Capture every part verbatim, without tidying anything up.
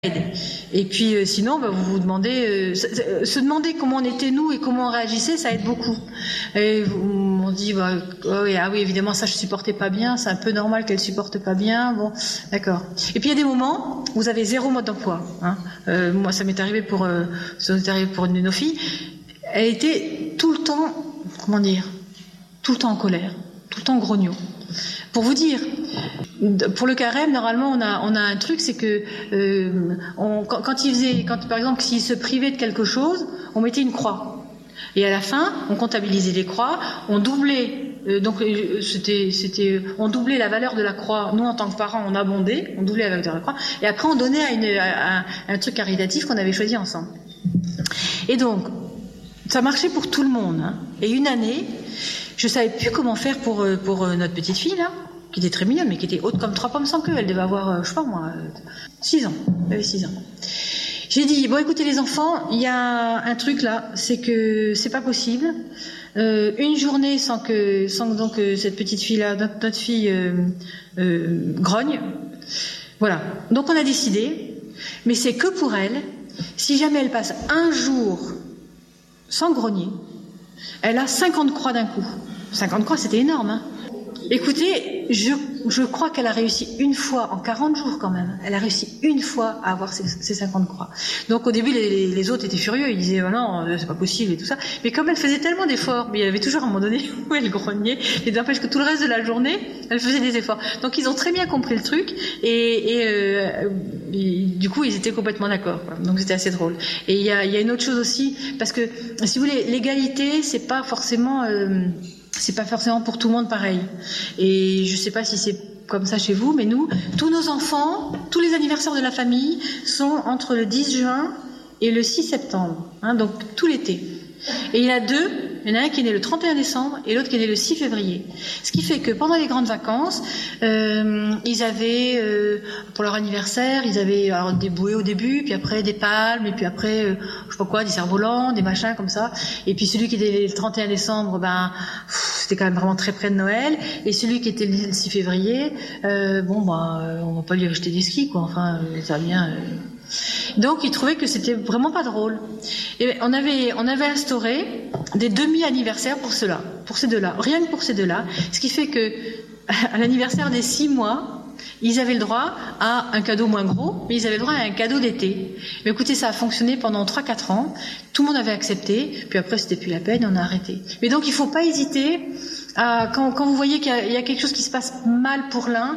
Et puis euh, sinon, bah, vous vous demandez, euh, se demander comment on était nous et comment on réagissait, ça aide beaucoup. Et vous, on dit, bah, oh, oui, ah oui, évidemment, ça je supportais pas bien, c'est un peu normal qu'elle supporte pas bien. Bon, d'accord. Et puis il y a des moments où vous avez zéro mode d'emploi. Hein. Euh, moi, ça m'est arrivé pour, euh, ça m'est arrivé pour une de nos filles. Elle était tout le temps, comment dire, tout le temps en colère, tout le temps grognon. Pour vous dire, pour le carême, normalement, on a, on a un truc, c'est que euh, on, quand, quand il faisait, quand par exemple, s'il se privait de quelque chose, on mettait une croix. Et à la fin, on comptabilisait les croix, on doublait. Euh, donc c'était, c'était, on doublait la valeur de la croix. Nous, en tant que parents, on abondait, on doublait la valeur de la croix. Et après, on donnait à, une, à, à un truc caritatif qu'on avait choisi ensemble. Et donc, ça marchait pour tout le monde. Hein. Et une année, je savais plus comment faire pour pour notre petite fille là, qui était très mignonne, mais qui était haute comme trois pommes sans queue. Elle devait avoir, je sais pas moi, six ans. Elle avait six ans. J'ai dit bon, écoutez les enfants, il y a un truc là, c'est que c'est pas possible. Euh, une journée sans que sans que donc cette petite fille là, notre, notre fille euh, euh, grogne. Voilà. Donc on a décidé, mais c'est que pour elle. Si jamais elle passe un jour sans grogner, elle a cinquante croix d'un coup. cinquante croix, c'était énorme. Hein. Écoutez, je, je crois qu'elle a réussi une fois, en quarante jours quand même, elle a réussi une fois à avoir ces, ces cinquante croix. Donc au début, les, les autres étaient furieux, ils disaient oh non, c'est pas possible et tout ça. Mais comme elle faisait tellement d'efforts, mais il y avait toujours un moment donné où elle grognait, et n'empêche que tout le reste de la journée, elle faisait des efforts. Donc ils ont très bien compris le truc, et, et, euh, et du coup, ils étaient complètement d'accord. Quoi. Donc c'était assez drôle. Et il y a, il y a une autre chose aussi, parce que si vous voulez, l'égalité, c'est pas forcément... Euh, c'est pas forcément pour tout le monde pareil. Et je sais pas si c'est comme ça chez vous, mais nous, tous nos enfants, tous les anniversaires de la famille sont entre le dix juin et le six septembre. Hein, donc tout l'été. Et il y en a deux, il y en a un qui est né le trente et un décembre et l'autre qui est né le six février. Ce qui fait que pendant les grandes vacances, euh, ils avaient, euh, pour leur anniversaire, ils avaient alors, des bouées au début, puis après des palmes, et puis après, euh, je sais pas quoi, des cerfs-volants, des machins comme ça. Et puis celui qui était né le trente et un décembre, ben, pff, c'était quand même vraiment très près de Noël. Et celui qui était né le six février, euh, bon, ben, on va pas lui acheter des skis, quoi. Enfin, euh, ça vient... Euh, Donc, ils trouvaient que c'était vraiment pas drôle. Et on avait, on avait instauré des demi-anniversaires pour ceux-là, pour ces deux-là, rien que pour ces deux-là. Ce qui fait que, à l'anniversaire des six mois, ils avaient le droit à un cadeau moins gros, mais ils avaient le droit à un cadeau d'été. Mais écoutez, ça a fonctionné pendant trois quatre ans. Tout le monde avait accepté. Puis après, c'était plus la peine, on a arrêté. Mais donc, il faut pas hésiter à, quand, quand vous voyez qu'il y a, il y a quelque chose qui se passe mal pour l'un,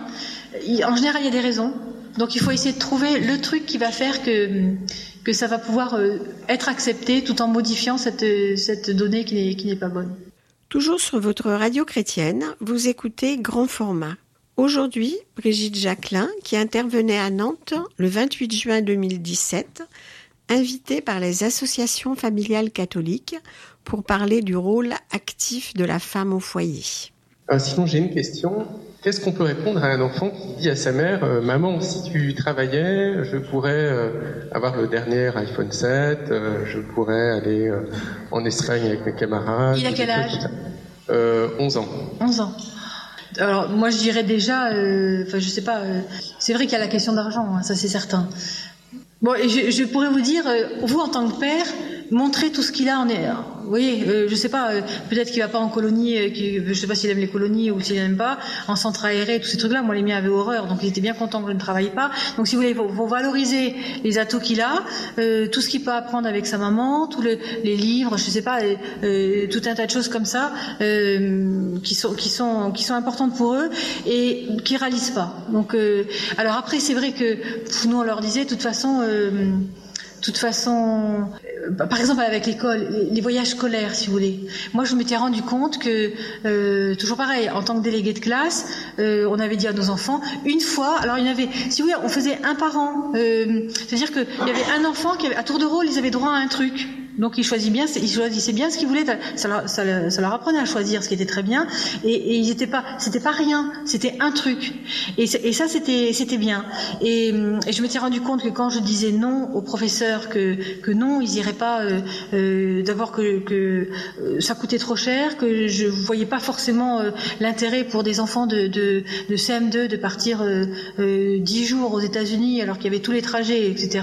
en général, il y a des raisons. Donc il faut essayer de trouver le truc qui va faire que, que ça va pouvoir euh, être accepté tout en modifiant cette, cette donnée qui n'est, qui n'est pas bonne. Toujours sur votre radio chrétienne, vous écoutez Grand Format. Aujourd'hui, Brigitte Jacquelin, qui intervenait à Nantes le vingt-huit juin deux mille dix-sept, invitée par les associations familiales catholiques pour parler du rôle actif de la femme au foyer. Euh, sinon, j'ai une question. Qu'est-ce qu'on peut répondre à un enfant qui dit à sa mère euh, « Maman, si tu travaillais, je pourrais euh, avoir le dernier iPhone sept, euh, je pourrais aller euh, en Espagne avec mes camarades. » Il a quel âge ? euh, onze ans. onze ans. Alors, moi, je dirais déjà, euh, enfin, je sais pas, euh, c'est vrai qu'il y a la question d'argent, hein, ça c'est certain. Bon, et je, je pourrais vous dire, euh, vous en tant que père, montrer tout ce qu'il a en est. Vous voyez, euh, je sais pas, euh, peut-être qu'il va pas en colonie, euh, qu'il, je sais pas s'il aime les colonies ou s'il aime pas, en centre aéré, tous ces trucs-là. Moi, les miens avaient horreur, donc ils étaient bien contents que je ne travaille pas. Donc, si vous voulez, il faut, faut valoriser les atouts qu'il a, euh, tout ce qu'il peut apprendre avec sa maman, tous le, les livres, je sais pas, euh, euh, tout un tas de choses comme ça, euh, qui sont, qui sont, qui sont importantes pour eux et qui réalisent pas. Donc, euh, alors après, c'est vrai que nous on leur disait, de toute façon. Euh, De toute façon, euh, par exemple avec l'école, les, les voyages scolaires, si vous voulez. Moi, je m'étais rendu compte que, euh, toujours pareil, en tant que délégué de classe, euh, on avait dit à nos enfants, une fois, alors il y en avait, si vous voulez, on faisait un par an. Euh, c'est-à-dire qu'il y avait un enfant qui avait, à tour de rôle, ils avaient droit à un truc. Donc ils choisissaient bien, ils choisissaient bien ce qu'ils voulaient. Ça leur, ça, leur, ça leur apprenait à choisir, ce qui était très bien. Et, et ils étaient pas, c'était pas rien, c'était un truc. Et, et ça, c'était, c'était bien. Et, et je m'étais rendu compte que quand je disais non aux professeurs, que, que non, ils iraient pas, euh, euh, d'abord que, que euh, ça coûtait trop cher, que je voyais pas forcément euh, l'intérêt pour des enfants de, de, de C M deux de partir euh, euh, dix jours aux États-Unis alors qu'il y avait tous les trajets, et cetera.